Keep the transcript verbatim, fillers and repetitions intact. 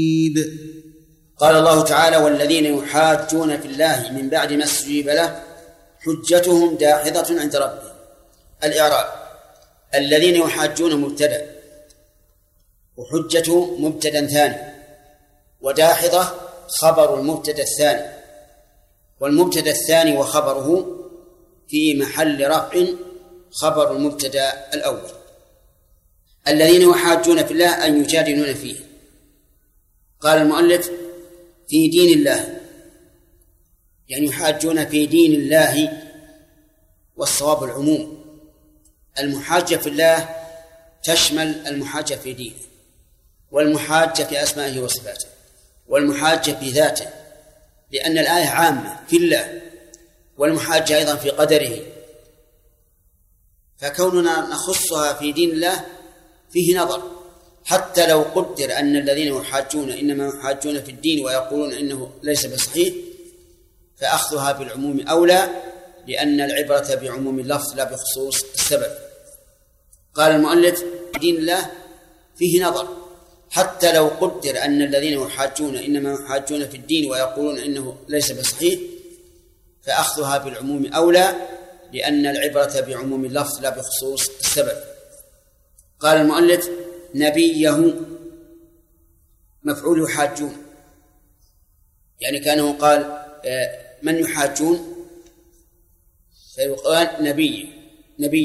قال الله تعالى: والذين يحاجون في الله من بعد ما استجيب له حجتهم داحضة عند ربهم. الإعراب: الذين يحاجون مبتدأ، وحجته مبتدأ ثاني، وداحضة خبر المبتدأ الثاني، والمبتدأ الثاني وخبره في محل رفع خبر المبتدأ الأول. الذين يحاجون في الله أن يجادلون فيه. قال المؤلف: في دين الله، يعني يحاجون في دين الله، والصواب العموم. المحاجة في الله تشمل المحاجة في دينه، والمحاجة في أسمائه وصفاته، والمحاجة في ذاته، لأن الآية عامة في الله، والمحاجة أيضا في قدره. فكوننا نخصها في دين الله فيه نظر، حتى لو قدر أن الذين يحاجون إنما يحاجون في الدين ويقولون إنه ليس بصحيح، فأخذها بالعموم أولى، لأن العبرة بعموم اللفظ لا بخصوص السبب. قال المؤلف: دين الله فيه نظر، حتى لو قدر أن الذين يحاجون إنما يحاجون في الدين ويقولون إنه ليس بصحيح، فأخذها بالعموم أولى، لأن العبرة بعموم اللفظ لا بخصوص السبب. قال المؤلف: نبيه مفعول يحاجون، يعني كانه قال من يحاجون فيقال نبي نبي